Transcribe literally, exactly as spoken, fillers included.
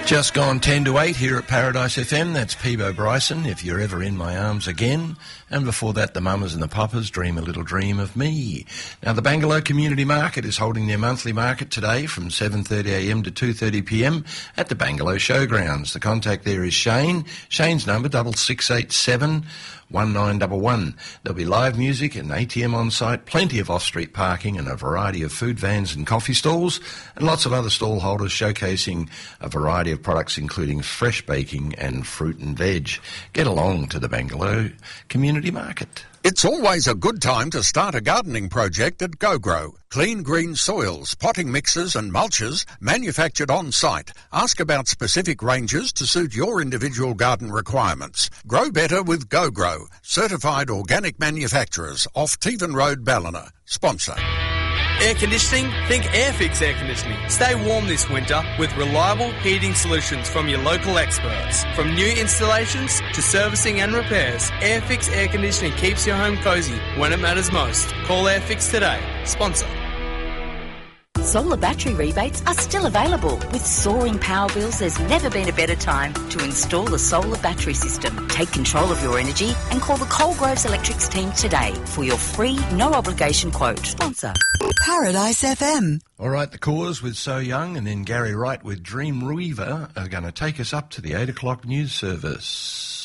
Just gone ten to eight here at Paradise F M. That's Peebo Bryson, If You're Ever In My Arms Again. And before that, the Mamas and the Papas, Dream a Little Dream of Me. Now, the Bangalow Community Market is holding their monthly market today from seven thirty a m to two thirty p m at the Bangalow Showgrounds. The contact there is Shane. Shane's number, double six eight seven one nine one one. There'll be live music and A T M on site, plenty of off-street parking and a variety of food vans and coffee stalls, and lots of other stall holders showcasing a variety of products including fresh baking and fruit and veg. Get along to the Bangalow Community Market. It's always a good time to start a gardening project at GoGrow. Clean green soils, potting mixes and mulches manufactured on site. Ask about specific ranges to suit your individual garden requirements. Grow better with GoGrow. Certified organic manufacturers off Tevan Road, Ballina. Sponsor. Air conditioning? Think Airfix Air Conditioning. Stay warm this winter with reliable heating solutions from your local experts. From new installations to servicing and repairs, Airfix Air Conditioning keeps your home cosy when it matters most. Call Airfix today. Sponsor. Solar battery rebates are still available. With soaring power bills, there's never been a better time to install a solar battery system. Take control of your energy and call the Coalgroves Electrics team today for your free, no-obligation quote. Sponsor. Paradise F M. All right, the Cause with So Young and then Gary Wright with Dream Weaver are going to take us up to the eight o'clock news service.